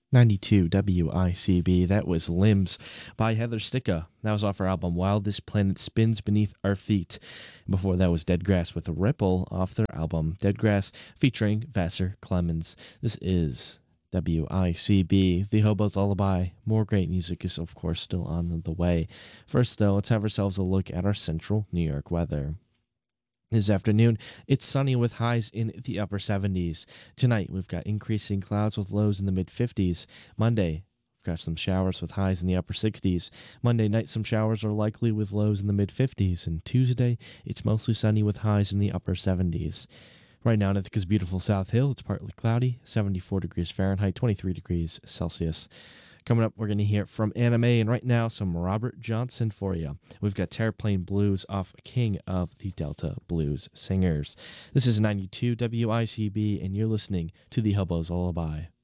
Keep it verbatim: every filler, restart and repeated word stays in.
ninety-two W I C B. That was Limbs by Heather Sticka. That was off her album While This Planet Spins Beneath Our Feet. Before that was Dead Grass with a Ripple off their album Dead Grass featuring Vassar Clemens. This is W I C B, The Hobo's Lullaby. More great music is, of course, still on the way. First, though, let's have ourselves a look at our central New York weather. This afternoon, it's sunny with highs in the upper seventies. Tonight, we've got increasing clouds with lows in the mid fifties. Monday, we've got some showers with highs in the upper sixties. Monday night, some showers are likely with lows in the mid fifties. And Tuesday, it's mostly sunny with highs in the upper seventies. Right now in Ithaca's beautiful South Hill, it's partly cloudy, seventy-four degrees Fahrenheit, twenty-three degrees Celsius. Coming up, we're going to hear from Anime, and right now, some Robert Johnson for you. We've got Terraplane Blues off King of the Delta Blues Singers. This is ninety-two W I C B, and you're listening to The Hobo's Lullaby.